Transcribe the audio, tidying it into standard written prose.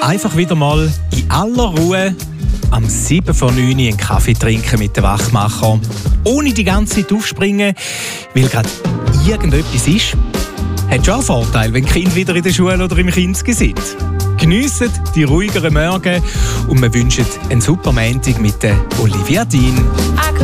Einfach wieder mal in aller Ruhe am 7 vor 9 Uhr einen Kaffee trinken mit den Wachmachern. Ohne die ganze Zeit aufspringen, weil gerade irgendetwas ist. Hat schon einen Vorteil, wenn die Kinder wieder in der Schule oder im Kinski sind. Geniessen die ruhigeren Morgen und wir wünschen einen super Montag mit der Olivia Dean.